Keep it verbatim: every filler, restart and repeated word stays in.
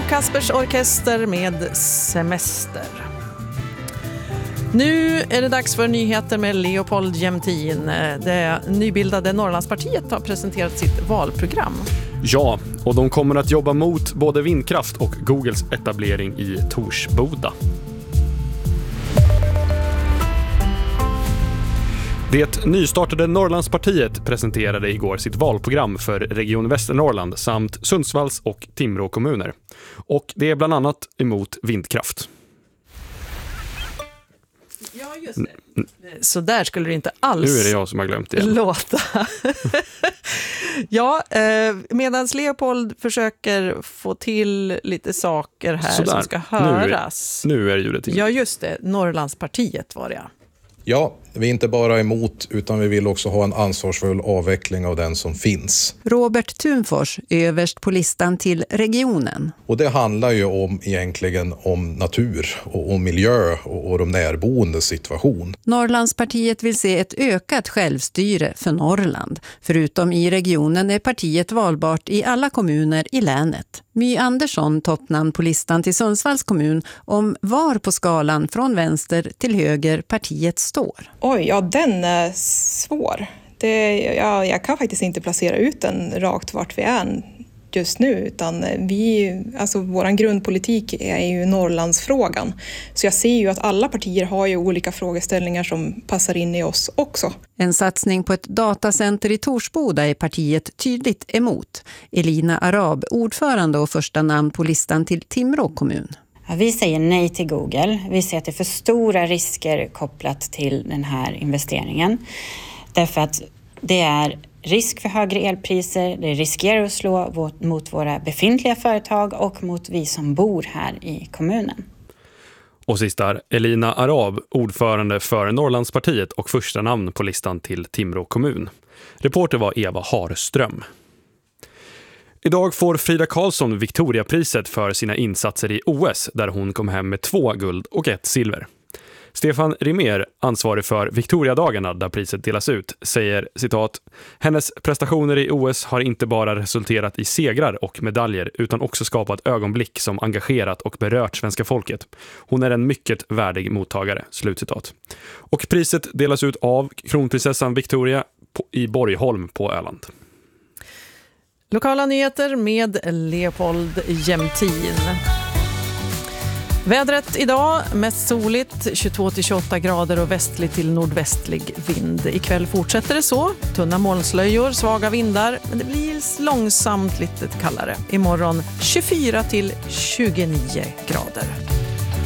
Kaspers orkester med Semester. Nu är det dags för nyheter med Leopold Jämtin. Det nybildade Norrlandspartiet har presenterat sitt valprogram. Ja, och de kommer att jobba mot både vindkraft och Googles etablering i Torsboda. Det nystartade Norrlandspartiet presenterade igår sitt valprogram för Region Västernorrland samt Sundsvalls och Timrå kommuner. Och det är bland annat emot vindkraft. Ja, just det. Så där skulle det inte alls Nu är det jag som har glömt det. Låta. Ja, eh, medan Leopold försöker få till lite saker här Sådär. som ska höras. Nu är, nu är ljudet in. Ja, just det. Norrlandspartiet var det. Ja, vi är inte bara emot utan vi vill också ha en ansvarsfull avveckling av den som finns. Robert Thunfors, överst på listan till regionen. Och det handlar ju om egentligen om natur och om miljö och, och de närboendes situation. Norrlandspartiet vill se ett ökat självstyre för Norrland. Förutom i regionen är partiet valbart i alla kommuner i länet. My Andersson, toppnamn på listan till Sundsvalls kommun, om var på skalan från vänster till höger partiet står. Oj, ja den är svår. Det, ja, jag kan faktiskt inte placera ut den rakt vart vi är just nu, utan vi, alltså våran grundpolitik är ju Norrlandsfrågan. Så jag ser ju att alla partier har ju olika frågeställningar som passar in i oss också. En satsning på ett datacenter i Torsboda är partiet tydligt emot. Elina Arab, ordförande och första namn på listan till Timrå kommun. Ja, vi säger nej till Google. Vi ser att det är för stora risker kopplat till den här investeringen. Därför att det är risk för högre elpriser, det riskerar att slå mot våra befintliga företag och mot vi som bor här i kommunen. Och sist där, Elina Arab, ordförande för Norrlandspartiet och första namn på listan till Timrå kommun. Reporter var Eva Harström. Idag får Frida Karlsson Victoriapriset för sina insatser i O S där hon kom hem med två guld och ett silver. Stefan Rimér, ansvarig för Victoriadagarna där priset delas ut, säger citat: hennes prestationer i O S har inte bara resulterat i segrar och medaljer utan också skapat ögonblick som engagerat och berört svenska folket. Hon är en mycket värdig mottagare, slutcitat. Och priset delas ut av kronprinsessan Victoria i Borgholm på Öland. Lokala nyheter med Leopold Jämtin. Vädret idag, mest soligt, tjugotvå till tjugoåtta grader och västlig till nordvästlig vind. Ikväll fortsätter det så, tunna molnslöjor, svaga vindar, men det blir långsamt lite kallare. Imorgon tjugofyra till tjugonio grader.